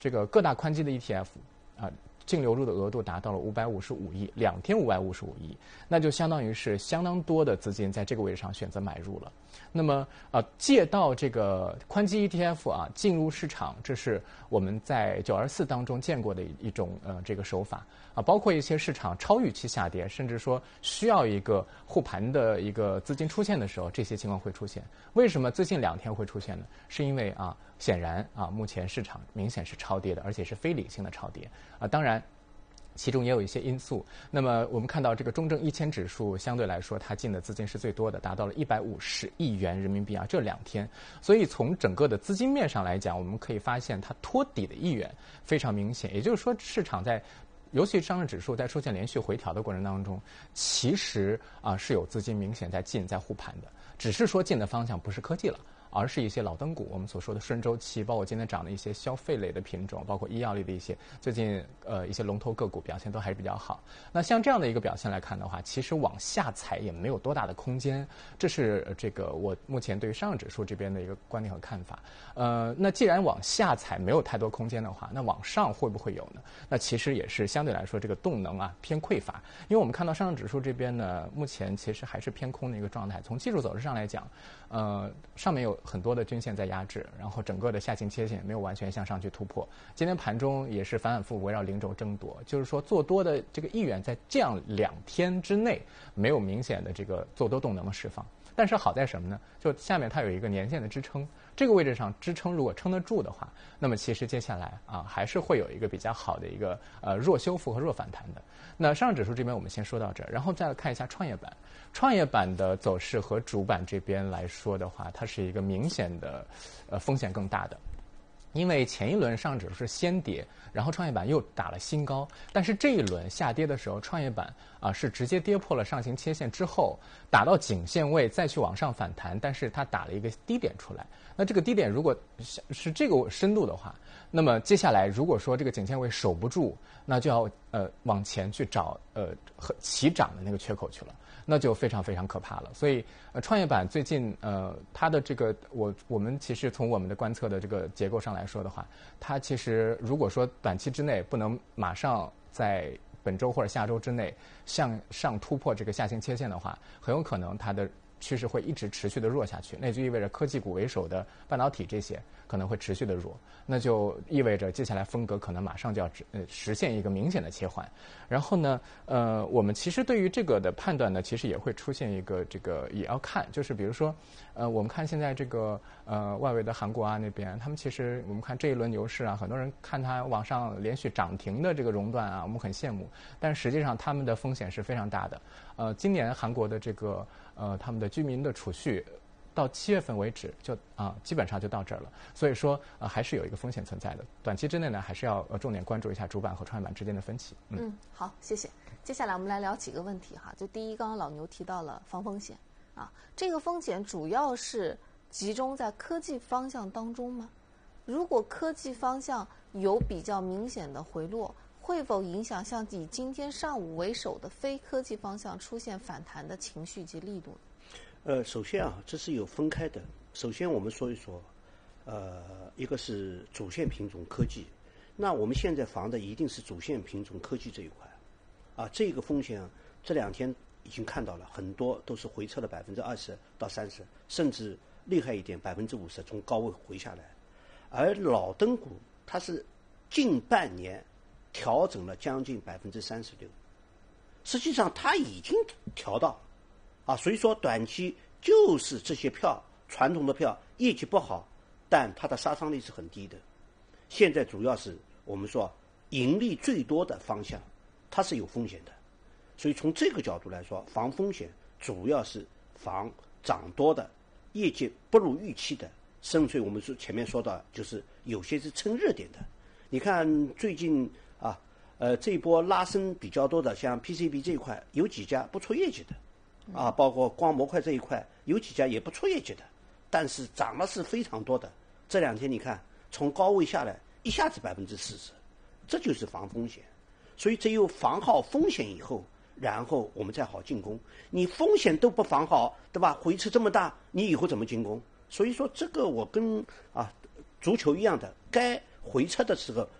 这个各大宽基的 ETF 净流入的额度达到了555亿，2天555亿，那就相当于是相当多的资金在这个位置上选择买入了。那么借到这个宽基 ETF 进入市场，这是我们在924当中见过的一种这个手法包括一些市场超预期下跌，甚至说需要一个护盘的一个资金出现的时候，这些情况会出现。为什么最近2天会出现呢？是因为显然目前市场明显是超跌的，而且是非理性的超跌当然其中也有一些因素。那么我们看到这个中证1000指数相对来说它进的资金是最多的，达到了150亿元人民币这2天。所以从整个的资金面上来讲，我们可以发现它托底的意愿非常明显。也就是说市场在尤其上证指数在出现连续回调的过程当中，其实是有资金明显在进在护盘的，只是说进的方向不是科技了，而是一些老灯股，我们所说的顺周期，包括今天涨的一些消费类的品种，包括医药类的一些，最近一些龙头个股表现都还是比较好。那像这样的一个表现来看的话，其实往下踩也没有多大的空间，这是这个我目前对于上证指数这边的一个观点和看法。那既然往下踩没有太多空间的话，那往上会不会有呢？那其实也是相对来说这个动能偏匮乏，因为我们看到上证指数这边呢，目前其实还是偏空的一个状态。从技术走势上来讲，上面有很多的均线在压制，然后整个的下行切线没有完全向上去突破。今天盘中也是反反复复围绕0轴争夺，就是说做多的这个意愿在这样2天之内没有明显的这个做多动能的释放。但是好在什么呢？就下面它有一个年线的支撑，这个位置上支撑如果撑得住的话，那么其实接下来还是会有一个比较好的一个弱修复和弱反弹的。那上证指数这边我们先说到这儿，然后再来看一下创业板。创业板的走势和主板这边来说的话，它是一个明显的风险更大的。因为前一轮上证指数是先跌，然后创业板又打了新高，但是这一轮下跌的时候，创业板是直接跌破了上行切线之后，打到颈线位再去往上反弹，但是它打了一个低点出来。那这个低点如果是这个深度的话，那么接下来如果说这个颈线位守不住，那就要往前去找起涨的那个缺口去了，那就非常非常可怕了。所以创业板最近它的这个我们其实从我们的观测的这个结构上来说的话，它其实如果说短期之内不能马上在本周或者下周之内向上突破这个下行切线的话，很有可能它的趋势会一直持续的弱下去，那就意味着科技股为首的半导体这些可能会持续的弱，那就意味着接下来风格可能马上就要实现一个明显的切换。然后呢，我们其实对于这个的判断呢，其实也会出现一个这个也要看，就是比如说我们看现在这个外围的韩国那边，他们其实我们看这一轮牛市很多人看它往上连续涨停的这个熔断我们很羡慕，但实际上他们的风险是非常大的。今年韩国的这个他们的居民的储蓄到7月份为止就基本上就到这儿了，所以说还是有一个风险存在的。短期之内呢，还是要重点关注一下主板和创业板之间的分歧。 好，谢谢。接下来我们来聊几个问题就第一，刚刚老牛提到了防风险这个风险主要是集中在科技方向当中吗？如果科技方向有比较明显的回落，会否影响像以今天上午为首的非科技方向出现反弹的情绪及力度呢？ 首先这是有分开的。首先我们说一说，一个是主线品种科技，那我们现在防的一定是主线品种科技这一块这个风险这2天已经看到了，很多都是回撤了20%到30%，甚至厉害一点50%从高位回下来。而老灯股它是近半年调整了将近36%，实际上它已经调到所以说短期就是这些票，传统的票业绩不好，但它的杀伤力是很低的。现在主要是我们说盈利最多的方向，它是有风险的。所以从这个角度来说，防风险主要是防涨多的、业绩不如预期的，甚至我们前面说到，就是有些是蹭热点的。你看最近这一波拉升比较多的，像 PCB 这一块有几家不出业绩的包括光模块这一块有几家也不出业绩的，但是涨了是非常多的。这2天你看从高位下来一下子40%，这就是防风险。所以只有防好风险以后，然后我们再好进攻。你风险都不防好，对吧？回撤这么大，你以后怎么进攻？所以说这个我跟足球一样的，该回撤的时候